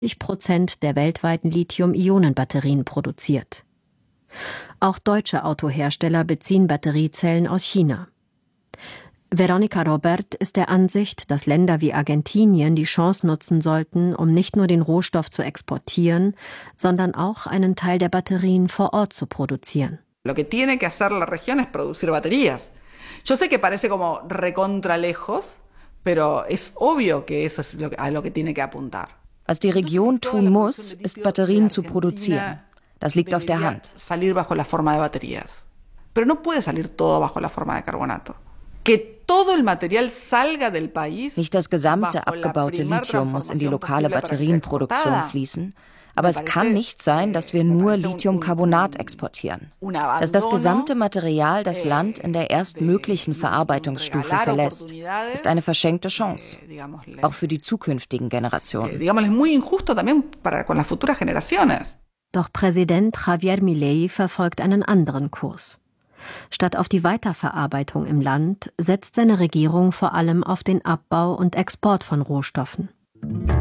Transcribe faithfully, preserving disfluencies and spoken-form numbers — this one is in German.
Prozent der weltweiten Lithium-Ionen-Batterien produziert. Auch deutsche Autohersteller beziehen Batteriezellen aus China. Veronica Robert ist der Ansicht, dass Länder wie Argentinien die Chance nutzen sollten, um nicht nur den Rohstoff zu exportieren, sondern auch einen Teil der Batterien vor Ort zu produzieren. Lo que tiene que hacer la región es producir baterías. Yo sé que parece como recontra lejos, pero es obvio que eso es a lo que tiene que apuntar. Was die Region tun muss, ist Batterien zu produzieren. Das liegt auf der Hand. Salir bajo la forma de baterías. Pero no puede salir todo bajo la forma de carbonato. Que todo el material salga del país. Nicht das gesamte abgebaute Lithium muss in die lokale Batterienproduktion fließen. Aber es kann nicht sein, dass wir nur Lithiumcarbonat exportieren. Dass das gesamte Material das Land in der erstmöglichen Verarbeitungsstufe verlässt, ist eine verschenkte Chance, auch für die zukünftigen Generationen. Doch Präsident Javier Milei verfolgt einen anderen Kurs. Statt auf die Weiterverarbeitung im Land setzt seine Regierung vor allem auf den Abbau und Export von Rohstoffen.